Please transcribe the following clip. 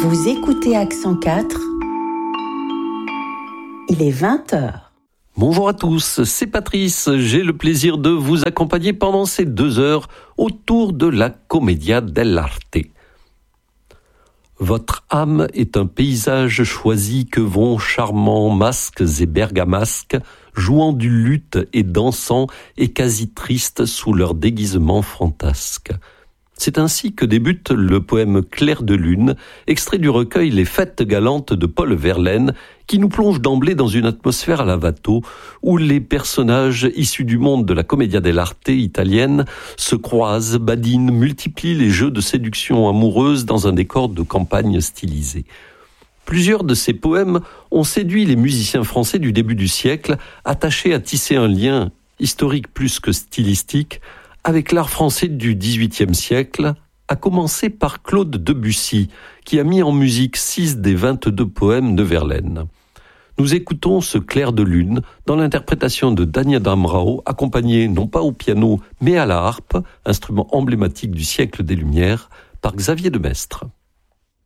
Vous écoutez Accent 4, il est 20h. Bonjour à tous, c'est Patrice. J'ai le plaisir de vous accompagner pendant ces 2 heures autour de la Commedia dell'arte. Votre âme est un paysage choisi que vont charmants masques et bergamasques, jouant du luth et dansant et quasi tristes sous leur déguisement fantasque. C'est ainsi que débute le poème Clair de lune, extrait du recueil Les Fêtes galantes de Paul Verlaine, qui nous plonge d'emblée dans une atmosphère à la Watteau, où les personnages issus du monde de la Commedia dell'arte italienne se croisent, badinent, multiplient les jeux de séduction amoureuse dans un décor de campagne stylisé. Plusieurs de ces poèmes ont séduit les musiciens français du début du siècle, attachés à tisser un lien historique plus que stylistique avec l'art français du XVIIIe siècle, à commencer par Claude Debussy, qui a mis en musique 6 des 22 poèmes de Verlaine. Nous écoutons ce Clair de lune dans l'interprétation de Dania Damrau, accompagné non pas au piano mais à la harpe, instrument emblématique du siècle des Lumières, par Xavier de Maistre.